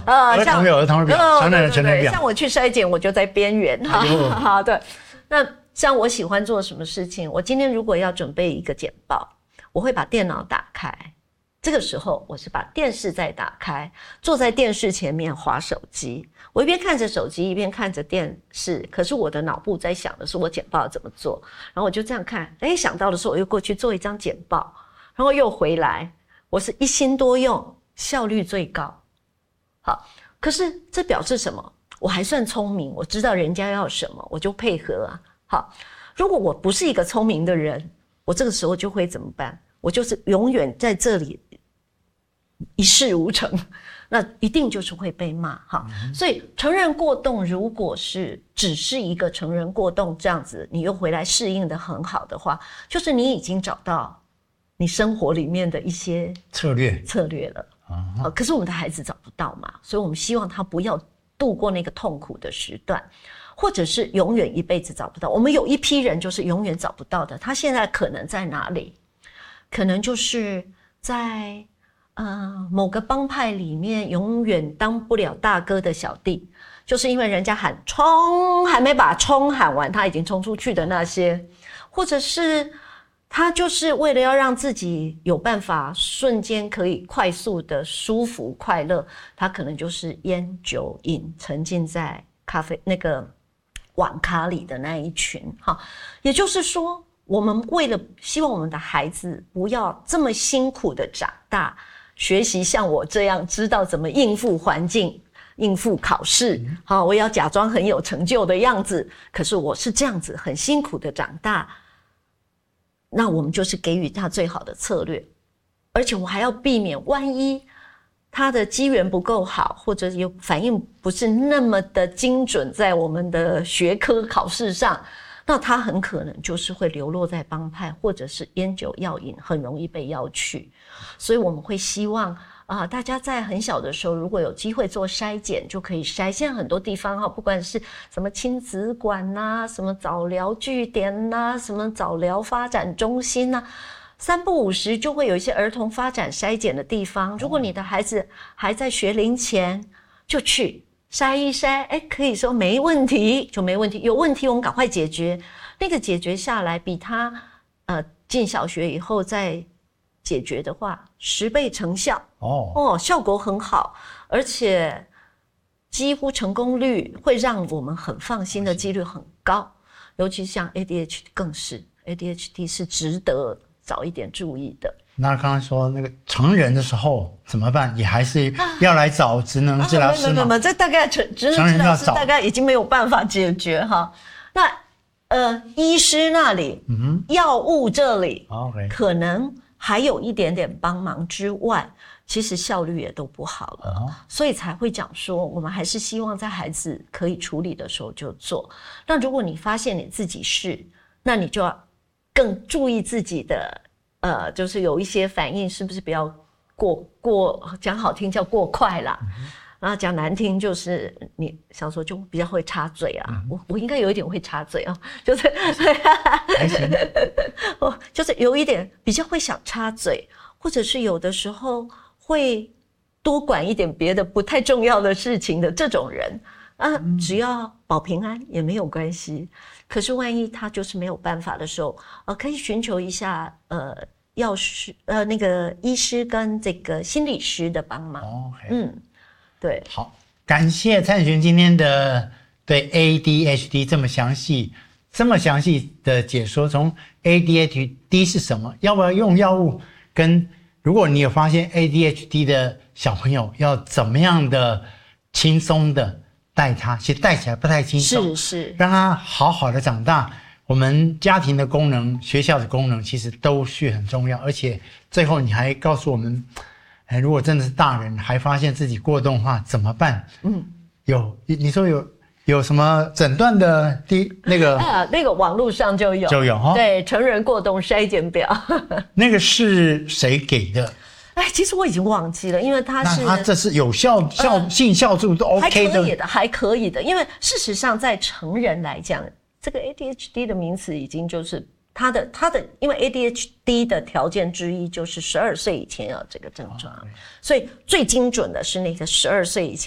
儿童有儿童的表，成人有成人表。 像我去筛检，我就在边缘。好，对。那像我喜欢做什么事情？我今天如果要准备一个简报，我会把电脑打开。这个时候，我是把电视再打开，坐在电视前面滑手机。我一边看着手机，一边看着电视。可是我的脑部在想的是我简报怎么做，然后我就这样看，想到的时候我又过去做一张简报，然后又回来。我是一心多用，效率最高。好，可是这表示什么？我还算聪明，我知道人家要什么，我就配合啊。好，如果我不是一个聪明的人，我这个时候就会怎么办？我就是永远在这里一事无成，那一定就是会被骂哈。所以成人过动，如果是只是一个成人过动这样子，你又回来适应的很好的话，就是你已经找到你生活里面的一些策略了。可是我们的孩子找不到嘛，所以我们希望他不要度过那个痛苦的时段，或者是永远一辈子找不到。我们有一批人就是永远找不到的，他现在可能在哪里？可能就是在某个帮派里面永远当不了大哥的小弟，就是因为人家喊冲还没把冲喊完，他已经冲出去的那些，或者是他就是为了要让自己有办法瞬间可以快速的舒服快乐，他可能就是烟酒瘾沉浸在咖啡那个网咖里的那一群哈。也就是说，我们为了希望我们的孩子不要这么辛苦的长大，学习像我这样知道怎么应付环境，应付考试，好，我要假装很有成就的样子，可是我是这样子很辛苦的长大。那我们就是给予他最好的策略，而且我还要避免万一他的机缘不够好，或者有反应不是那么的精准在我们的学科考试上，那他很可能就是会流落在帮派或者是烟酒药瘾，很容易被要去。所以我们会希望大家在很小的时候如果有机会做筛检就可以筛。现在很多地方不管是什么亲子馆啊，什么早疗据点啊，什么早疗发展中心啊，3不5时就会有一些儿童发展筛检的地方。如果你的孩子还在学龄前，就去筛一筛，可以说没问题就没问题，有问题我们赶快解决。那个解决下来比他进小学以后再解决的话10倍成效。效果很好，而且几乎成功率会让我们很放心的几率很高。尤其像 ADHD 更是 ，ADHD 是值得早一点注意的。 那刚刚说那个成人的时候怎么办？也还是要来找职能治疗师吗？ 没，这大概职能治疗师大概已经没有办法解决哈。那医师那里，药物这里，可能还有一点点帮忙之外，其实效率也都不好了，所以才会讲说，我们还是希望在孩子可以处理的时候就做。那如果你发现你自己是，那你就要更注意自己的。就是有一些反应是不是不要过讲好听叫过快啦，然后讲难听就是你想说就比较会插嘴啊，我应该有一点会插嘴啊，就是还行就是有一点比较会想插嘴，或者是有的时候会多管一点别的不太重要的事情的这种人只要保平安也没有关系。可是万一他就是没有办法的时候，可以寻求一下药师那个医师跟这个心理师的帮忙。对。 好，感谢蔡璇今天的对 ADHD 这么详细的解说，从 ADHD 是什么，要不要用药物，跟如果你有发现 ADHD 的小朋友要怎么样的轻松的带他，其实带起来不太轻松， 是让他好好的长大。我们家庭的功能、学校的功能其实都是很重要，而且最后你还告诉我们，如果真的是大人还发现自己过动的话怎么办？你说有什么诊断的那个网络上就有对，成人过动筛检表那个是谁给的？ 其实我已经忘记了，因为他这是有性效度都 OK 的， 还可以的。因为事实上在成人来讲，这个 ADHD 的名词已经就是他的，因为 ADHD 的条件之一就是12岁以前要有这个症状，所以最精准的是那个12岁以前。